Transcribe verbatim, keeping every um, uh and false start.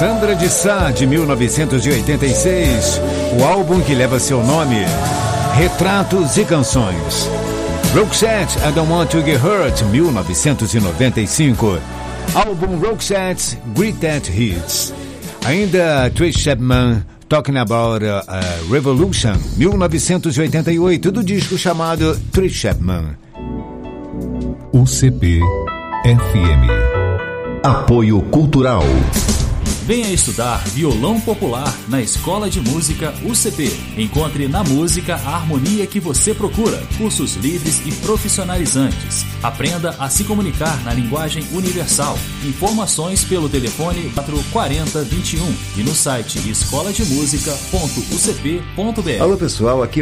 Sandra de Sá, de mil novecentos e oitenta e seis, o álbum que leva seu nome, Retratos e Canções. Roxette, I Don't Want to Get Hurt, mil novecentos e noventa e cinco, álbum Roxette, Greatest Hits. Ainda Tracy Chapman, Talking About a, a Revolution, mil novecentos e oitenta e oito, do disco chamado Tracy Chapman. U C P F M. Apoio Cultural. Venha estudar violão popular na Escola de Música U C P. Encontre na música a harmonia que você procura. Cursos livres e profissionalizantes. Aprenda a se comunicar na linguagem universal. Informações pelo telefone quatro quatro zero, vinte e um e no site escola de música ponto u c p ponto b r. Alô pessoal, aqui